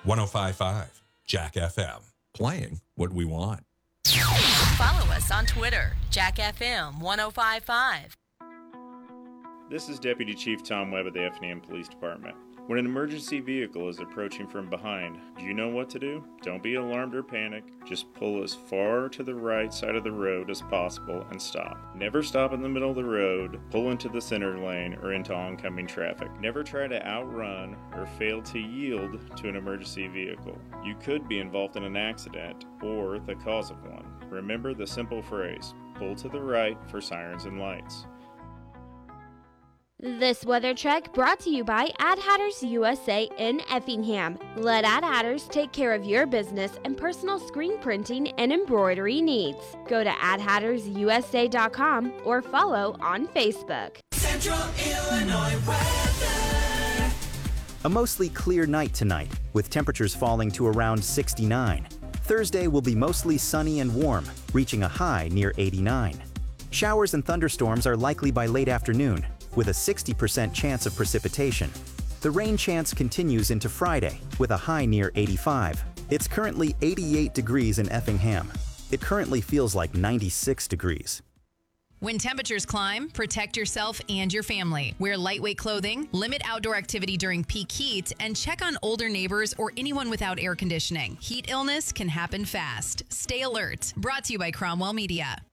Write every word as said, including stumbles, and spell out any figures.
one oh five point five Jack F M. Playing what we want. Follow us on Twitter, Jack F M one oh five point five. This is Deputy Chief Tom Webb of the Effingham Police Department. When an emergency vehicle is approaching from behind, do you know what to do? Don't be alarmed or panic. Just pull as far to the right side of the road as possible and stop. Never stop in the middle of the road, pull into the center lane or into oncoming traffic. Never try to outrun or fail to yield to an emergency vehicle. You could be involved in an accident or the cause of one. Remember the simple phrase, pull to the right for sirens and lights. This weather check brought to you by Ad Hatters U S A in Effingham. Let Ad Hatters take care of your business and personal screen printing and embroidery needs. Go to ad hatters u s a dot com or follow on Facebook. Central Illinois weather. A mostly clear night tonight, with temperatures falling to around sixty-nine. Thursday will be mostly sunny and warm, reaching a high near eighty-nine. Showers and thunderstorms are likely by late afternoon, with a sixty percent chance of precipitation. The rain chance continues into Friday, with a high near eighty-five. It's currently eighty-eight degrees in Effingham. It currently feels like ninety-six degrees. When temperatures climb, protect yourself and your family. Wear lightweight clothing, limit outdoor activity during peak heat, and check on older neighbors or anyone without air conditioning. Heat illness can happen fast. Stay alert. Brought to you by Cromwell Media.